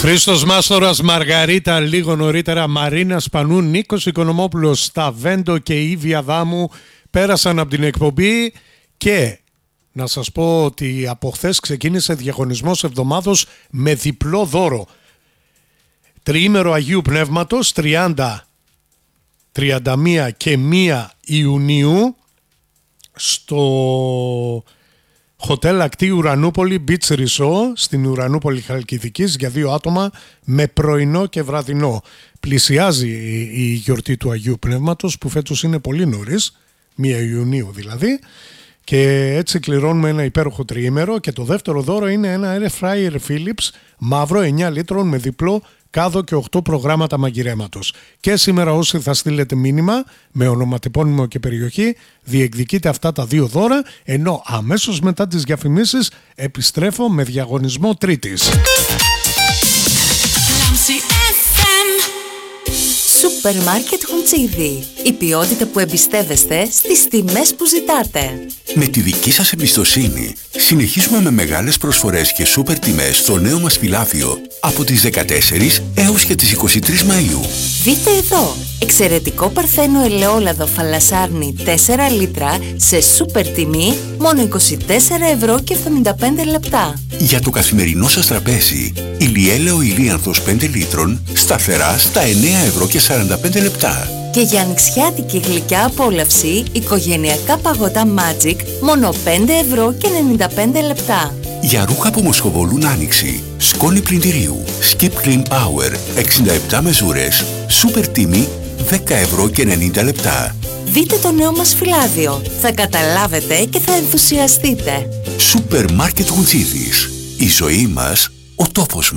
Χρήστος Μάστορας, Μαργαρίτα λίγο νωρίτερα, Μαρίνα Σπανού, Νίκος Οικονομόπουλος, Σταβέντο και Ήβη Αδάμου πέρασαν από την εκπομπή. Και να σας πω ότι από χθες ξεκίνησε διαγωνισμός εβδομάδος με διπλό δώρο. Τριήμερο Αγίου Πνεύματος, 30, 31 και 1 Ιουνίου στο Hotel Ακτή Ουρανούπολη Beach Resort στην Ουρανούπολη Χαλκιδικής για 2 άτομα με πρωινό και βραδινό. Πλησιάζει η γιορτή του Αγίου Πνεύματος που φέτος είναι πολύ νωρίς, 1 Ιουνίου δηλαδή, και έτσι κληρώνουμε ένα υπέροχο τριήμερο. Και το δεύτερο δώρο είναι ένα Air Fryer Philips μαύρο 9 λίτρων με διπλό κάδο και 8 προγράμματα μαγειρέματος. Και σήμερα όσοι θα στείλετε μήνυμα με ονοματεπώνυμο και περιοχή διεκδικείτε αυτά τα 2 δώρα, ενώ αμέσως μετά τις διαφημίσεις επιστρέφω με διαγωνισμό Τρίτης. Σούπερ Μάρκετ Χουντσίδι. Η ποιότητα που εμπιστεύεστε στις τιμές που ζητάτε. Με τη δική σας εμπιστοσύνη συνεχίζουμε με μεγάλες προσφορές και σούπερ τιμές στο νέο μας φυλάδιο από τις 14 έως και τις 23 Μαΐου. Δείτε εδώ, εξαιρετικό παρθένο ελαιόλαδο φαλασάρνη 4 λίτρα σε σούπερ τιμή μόνο 24,75 λεπτά. Για το καθημερινό σας τραπέζι, ηλιέλαιο ηλίανθος 5 λίτρων σταθερά στα 9,45 λεπτά. Και για ανοιξιάτικη γλυκιά απόλαυση, οικογενειακά παγωτά Magic μόνο 5,95 λεπτά. Για ρούχα που μοσχοβολούν άνοιξη, σκόνη πλυντηρίου, Skip Clean Power 67 μεζούρες, σούπερ τιμή 10,90 λεπτά. Δείτε το νέο μας φυλάδιο, θα καταλάβετε και θα ενθουσιαστείτε. Σούπερ Μάρκετ Γουντσίδης. Η ζωή μας, ο τόπος μας.